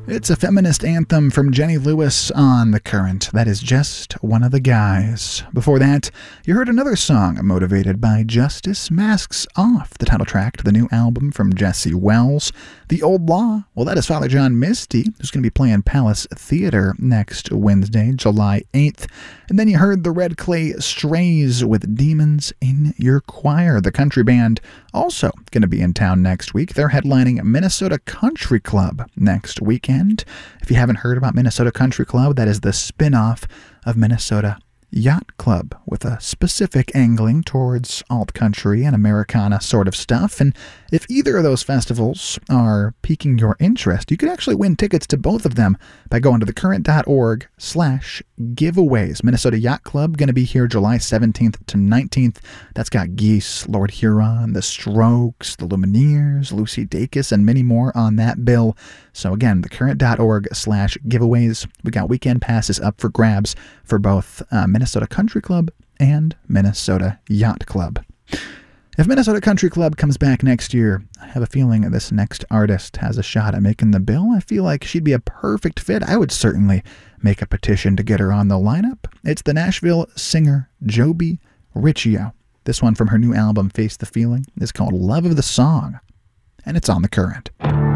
It's a feminist anthem from Jenny Lewis on The Current. That is Just One of the Guys. Before that, you heard another song motivated by justice, Masks Off, the title track to the new album from Jesse Wells. The Old Law, well, that is Father John Misty, who's going to be playing Palace Theater next Wednesday, July 8th. And then you heard the Red Clay Strays with Demons in Your Choir. The country band also going to be in town next week. They're headlining Minnesota Country Club next weekend. If you haven't heard about Minnesota Country Club, that is the spin-off of Minnesota Yacht Club with a specific angling towards alt-country and Americana sort of stuff. And if either of those festivals are piquing your interest, you could actually win tickets to both of them by going to thecurrent.org/giveaways. Minnesota Yacht Club going to be here July 17th to 19th. That's got Geese, Lord Huron, The Strokes, the Lumineers, Lucy Dacus, and many more on that bill. So again, thecurrent.org/giveaways. We got weekend passes up for grabs for both Minnesota Country Club and Minnesota Yacht Club. If Minnesota Country Club comes back next year, I have a feeling this next artist has a shot at making the bill. I feel like she'd be a perfect fit. I would certainly make a petition to get her on the lineup. It's the Nashville singer Joby Riccio. This one from her new album, Face the Feeling, is called Love of the Song, and it's on The Current.